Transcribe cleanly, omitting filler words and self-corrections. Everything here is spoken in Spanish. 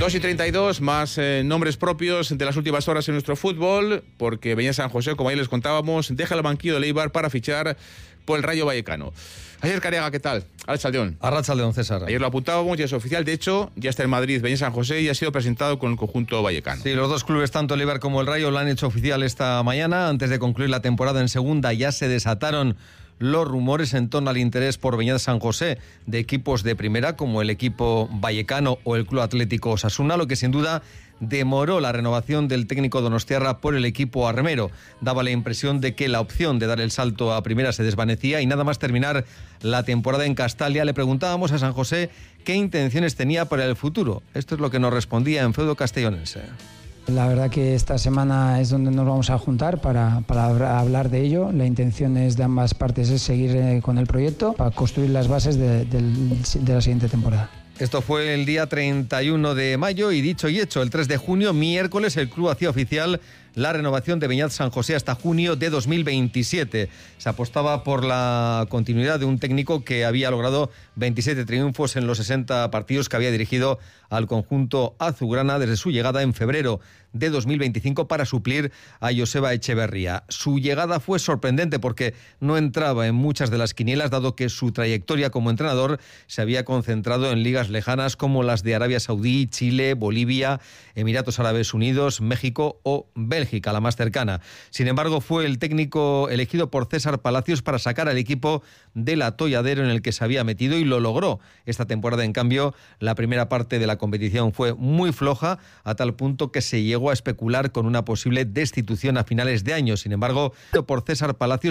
2:32, más nombres propios de las últimas horas en nuestro fútbol, porque Beñat San José, como ayer les contábamos, deja el banquillo de Eibar para fichar por el Rayo Vallecano. Ayer Carega, ¿qué tal? Arratsaldeon. Arratsaldeon, César. Ayer lo apuntábamos, ya es oficial, de hecho, ya está en Madrid Beñat San José y ha sido presentado con el conjunto vallecano. Sí, los dos clubes, tanto el Eibar como el Rayo, lo han hecho oficial esta mañana. Antes de concluir la temporada en segunda, ya se desataron los rumores en torno al interés por Beñat San José de equipos de primera como el equipo vallecano o el Club Atlético Osasuna, lo que sin duda demoró la renovación del técnico donostiarra por el equipo armero. Daba la impresión de que la opción de dar el salto a primera se desvanecía y nada más terminar la temporada en Castalia le preguntábamos a San José qué intenciones tenía para el futuro. Esto es lo que nos respondía en feudo castellonense. La verdad que esta semana es donde nos vamos a juntar para hablar de ello. La intención es de ambas partes es seguir con el proyecto para construir las bases de la siguiente temporada. Esto fue el día 31 de mayo y dicho y hecho, el 3 de junio, miércoles, el club hacía oficial la renovación de Beñat San José hasta junio de 2027. Se apostaba por la continuidad de un técnico que había logrado 27 triunfos en los 60 partidos que había dirigido al conjunto azulgrana desde su llegada en febrero de 2025 para suplir a Joseba Echeverría. Su llegada fue sorprendente porque no entraba en muchas de las quinielas, dado que su trayectoria como entrenador se había concentrado en ligas lejanas como las de Arabia Saudí, Chile, Bolivia, Emiratos Árabes Unidos, México o Bélgica, la más cercana. Sin embargo, fue el técnico elegido por César Palacios para sacar al equipo del atolladero en el que se había metido y lo logró. Esta temporada, en cambio, la primera parte de la competición fue muy floja, a tal punto que se llegó a especular con una posible destitución a finales de año. Sin embargo, por César Palacios